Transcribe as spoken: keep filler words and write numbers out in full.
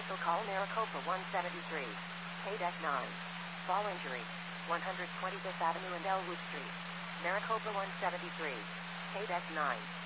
Special call Maricopa one seventy-three. K deck nine. Fall injury. one twenty-fifth Avenue and Elwood Street. Maricopa one seventy-three. K deck nine.